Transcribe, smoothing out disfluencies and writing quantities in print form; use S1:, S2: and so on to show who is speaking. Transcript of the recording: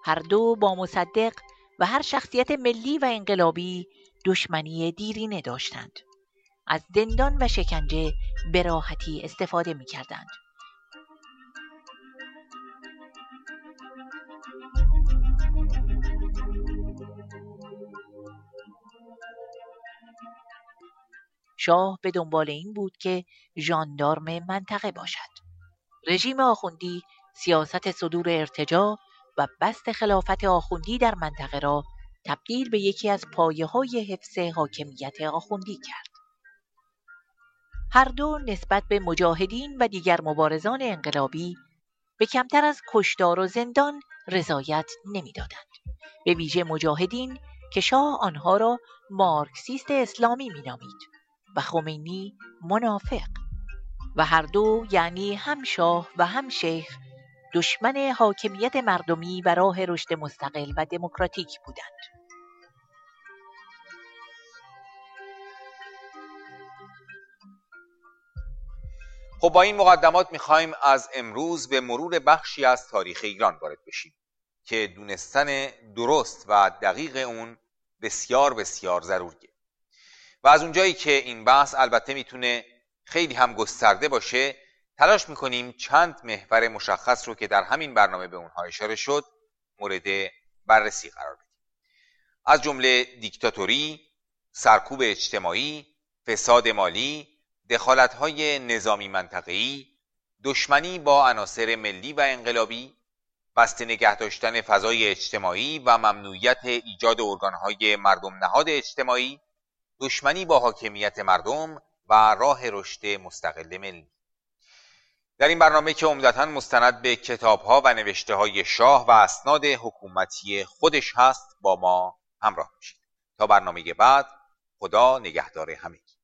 S1: هر دو با مصدق و هر شخصیت ملی و انقلابی دشمنی دیرینه داشتند. از زندان و شکنجه به راحتی استفاده می‌کردند. شاه به دنبال این بود که ژاندارم منطقه باشد. رژیم آخوندی سیاست صدور ارتجاع و بسط خلافت آخوندی در منطقه را تبدیل به یکی از پایه‌های حفظ حاکمیت آخوندی کرد. هر دو نسبت به مجاهدین و دیگر مبارزان انقلابی به کمتر از کشتار و زندان رضایت نمی‌دادند. به ویژه مجاهدین که شاه آنها را مارکسیست اسلامی می‌نامید و خمینی منافق، و هر دو یعنی هم شاه و هم شیخ دشمن حاکمیت مردمی و راه رشد مستقل و دموکراتیک بودند.
S2: خب با این مقدمات میخوایم از امروز به مرور بخشی از تاریخ ایران وارد بشیم که دونستن درست و دقیق اون بسیار بسیار ضروریه و از اونجایی که این بحث البته میتونه خیلی هم گسترده باشه، تلاش میکنیم چند محور مشخص رو که در همین برنامه به اونها اشاره شد مورد بررسی قرار بدیم. از جمله دیکتاتوری، سرکوب اجتماعی، فساد مالی، دخالت‌های نظامی منطقه‌ای، دشمنی با عناصر ملی و انقلابی، بسته نگه داشتن فضای اجتماعی و ممنوعیت ایجاد ارگان‌های مردم نهاد اجتماعی، دشمنی با حاکمیت مردم و راه رشد مستقل ملی. در این برنامه که عمدتاً مستند به کتاب‌ها و نوشته‌های شاه و اسناد حکومتی خودش هست با ما همراه باشید. تا برنامه بعد، خدا نگهدار همگی.